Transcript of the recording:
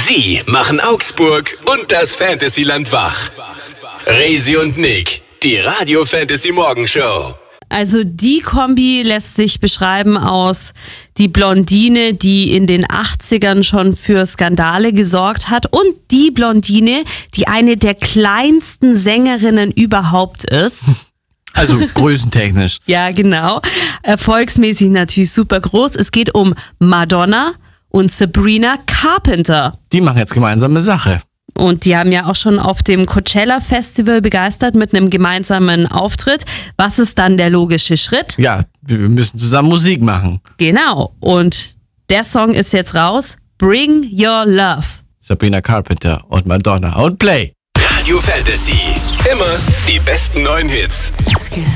Sie machen Augsburg und das Fantasyland wach. Resi und Nick, die Radio Fantasy Morgenshow. Also die Kombi lässt sich beschreiben aus die Blondine, die in den 80ern schon für Skandale gesorgt hat, und die Blondine, die eine der kleinsten Sängerinnen überhaupt ist. Also größentechnisch. Ja, genau. Erfolgsmäßig natürlich super groß. Es geht um Madonna und Sabrina Carpenter. Die machen jetzt gemeinsame Sache. Und die haben ja auch schon auf dem Coachella Festival begeistert mit einem gemeinsamen Auftritt. Was ist dann der logische Schritt? Ja, wir müssen zusammen Musik machen. Genau. Und der Song ist jetzt raus. Bring Your Love. Sabrina Carpenter und Madonna und Play. Radio Fantasy. Immer die besten neuen Hits.